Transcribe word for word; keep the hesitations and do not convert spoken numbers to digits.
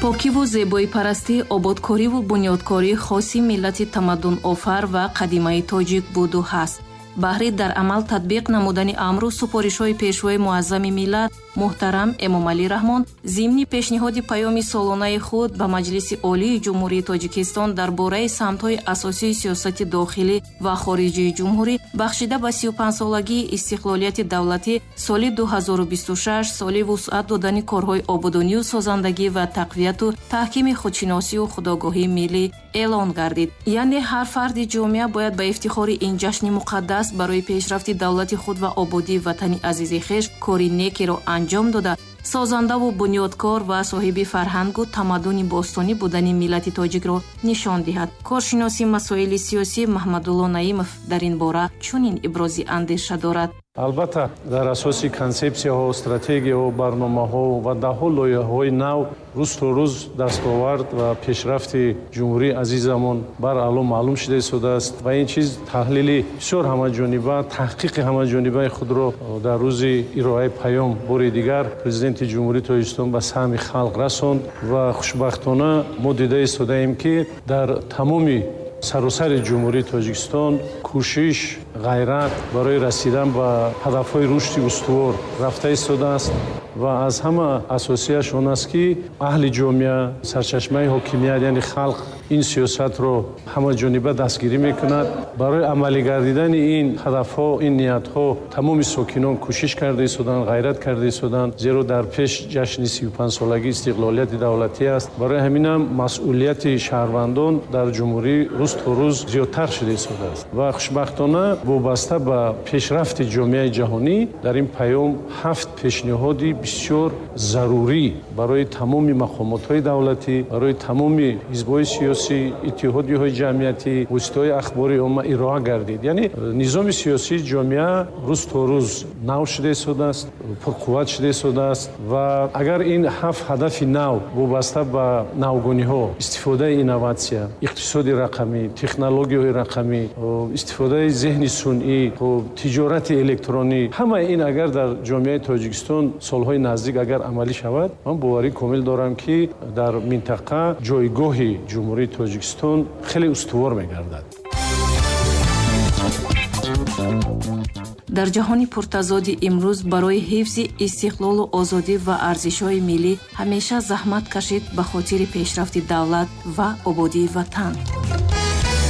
покиву зебоипарастӣ, ободкориву бунёдкорӣ хоси миллати тамаддунофар ва қадимаи тоҷик буду ҳаст. баҳри дар амал татбиқ намудани амру супоришҳои пешвои муаззами миллат муҳтарам Эмомалӣ Раҳмон зимни пешниҳоди паёми солонаи худ ба Маҷлиси олии ҷумҳурии Тоҷикистон дар бораи самтҳои асосии сиёсати дохилӣ ва хориҷии ҷумҳурӣ бахшида ба сию панҷсолагии истиқлолияти давлатӣ соли ду ҳазору бисту шаш соли вусъат додани корҳои ободонию созандагӣ ва тақвияту таҳкими худшиносию худогоҳии миллӣ эълон гардид. яъне ҳар фарди ҷомеа бояд ба ифтихори ин ҷашни муқаддас барои пешрафти давлати худ ва ободии ватани азизи хеш кори некеро анҷом дода, созандаву бунёдкор ва соҳиби фарҳангу тамаддуни бостонӣ будани миллати тоҷикро нишон диҳад. коршиноси масоили сиёсӣ Маҳмадулло Наимов дар ин бора чунин ибрози андеша дорад. албатта дар асоси консепсияҳо, стратегияҳо, барномаҳо ва даҳҳо лоиҳаҳои нав рӯз то рӯз дастовард ва пешрафти ҷумҳурии азизамон баръало маълум шуда истодааст ва ин чиз таҳлили бисёр ҳамаҷониба, таҳқиқи ҳамаҷонибаи худро дар рӯзи ироаи паём бори дигар президенти ҷумҳурии Тоҷикистон ба саҳми халқ расонд ва хушбахтона мо дида истодаем, ки дар тамоми саросари ҷумҳурии Тоҷикистон кӯшиш, ғайрат барои расидан ба ҳадафҳои рушди устувор рафта истодааст ва аз ҳама асосияш он аст, ки аҳли ҷомеа, сарчашмаи ҳокимият яъне халқ ин сиёсатро ҳамаҷониба дастгирӣ мекунад. барои амалӣ гардидани ин ҳадафҳо, ин ниятҳо тамоми сокинон кӯшиш карда истоданд, ғайрат карда истоданд, зеро дар пеш ҷашни сию панҷсолагии истиқлолияти давлатӣ аст. барои ҳаминам масъулияти шаҳрвандон дар ҷумҳурӣ рӯз то рӯз зиёдтар шуда истодааст ва хушбахтона вобаста ба пешрафти ҷомеаи ҷаҳонӣ дар ин паём ҳафт пешниҳоди бисёр зарурӣ барои тамоми мақомотҳои давлатӣ, барои тамоми ҳизбҳои сиёсӣ, иттиҳодиёҳои ҷамъиятӣ, воситаҳои ахбори умма ироа гардид. яъне низоми сиёсии ҷомеа рӯз то рӯз нав шуда истодааст, пурқувват шуда истодааст ва агар ин ҳафт ҳадафи нав вобаста ба навгониҳо, истифодаи инноватсия, иқтисоди рақамӣ, технологияҳои рақамӣ, истифодаи зеҳни сунъӣ, тиҷорати электронӣ, ҳамаи ин агар дар ҷомеаи Тоҷикистон солҳои наздик агар амалӣ шавад, ман боварии комил дорам, ки дар минтақа ҷойгоҳи ҷумҳурии Тоҷикистон хеле устувор мегардад. дар ҷаҳони пуртазоди имрӯз барои ҳифзи истиқлолу озодӣ ва арзишҳои миллӣ ҳамеша заҳмат кашид ба хотири пешрафти давлат ва ободии ватан.